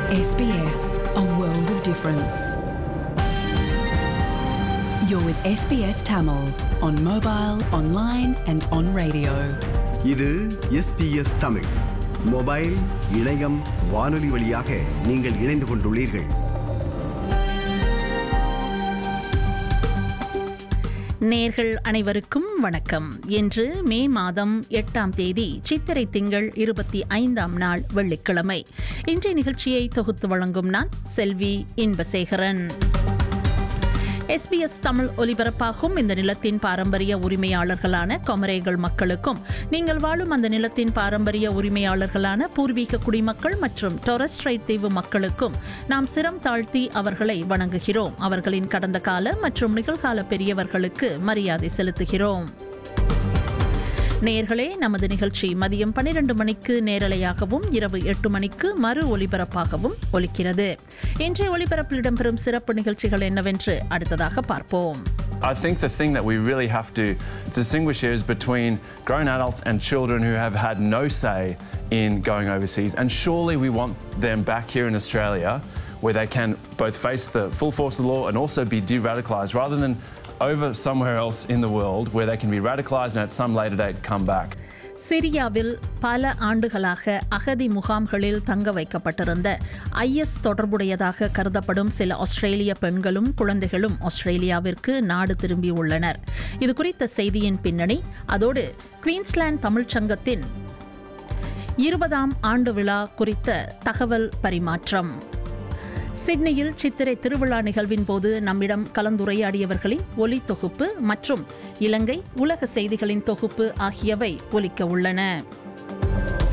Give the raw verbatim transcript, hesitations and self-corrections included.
S B S, a world of difference. You're with S B S Tamil on mobile, online and on radio. இது S B S Tamil mobile, இணையம், வானொலி வழியாக நீங்கள் இணைந்து கொண்டுள்ளீர்கள். நேர்கள் அனைவருக்கும் வணக்கம். இன்று மே மாதம் எட்டாம் தேதி சித்திரை திங்கள் இருபத்தி ஐந்தாம் நாள் வெள்ளிக்கிழமை. இன்றைய நிகழ்ச்சியை தொகுத்து வழங்கும் நான் செல்வி Inbasekaran. S B S Tamil ஒலிபரப்பாகும் இந்த நிலத்தின் பாரம்பரிய உரிமையாளர்களான கொமரேகள் மக்களுக்கும், நீங்கள் வாழும் அந்த நிலத்தின் பாரம்பரிய உரிமையாளர்களான பூர்வீக குடிமக்கள் மற்றும் டொரஸ் ஸ்ட்ரைட் தீவு மக்களுக்கும் நாம் சிரம் தாழ்த்தி அவர்களை வணங்குகிறோம். அவர்களின் கடந்த கால மற்றும் நிகழ்கால பெரியவர்களுக்கு மரியாதை செலுத்துகிறோம். நேயர்களே, நமது நிகழ்ச்சி மதியம் பன்னிரண்டு மணிக்கு நேரலையாகவும் இரவு எட்டு மணிக்கு மறு ஒலிபரப்பாகவும் ஒலிக்கிறது. இன்றைய ஒலிபரப்பில் இடம்பெறும் சிறப்பு நிகழ்ச்சிகள் என்னவென்று அடுத்ததாக பார்ப்போம். I think the thing that we really have to distinguish here is between grown adults and children who have had no say in going overseas, and surely we want them back here in Australia where they can both face the full force of the law and also be de-radicalised, rather than over somewhere else in the world where they can be radicalised and at some later date come back. சிரியாவில் பல ஆண்டுகளாக அகதி முகாம்களில் தங்க வைக்கப்பட்டிருந்த I S தொடர்புடையதாக கருதப்படும் சில ஆஸ்திரேலிய பெண்களும் குழந்தைகளும் ஆஸ்திரேலியாவிற்கு நாடு திரும்பியுள்ளனர். இது குறித்த செய்தியின் பின்னணி, அதோடு குயின்ஸ்லாந்து தமிழ்ச் சங்கத்தின் இருபதாம் ஆண்டு விழா குறித்த தகவல் பரிமாற்றம். சிட்னியில் சித்திரை திருவிழா நிகழ்வின் போது நம்மிடம் கலந்துரையாடியவர்களின் ஒலி தொகுப்பு மற்றும் இலங்கை உலக செய்திகளின் தொகுப்பு ஆகியவை ஒலிக்க உள்ளன.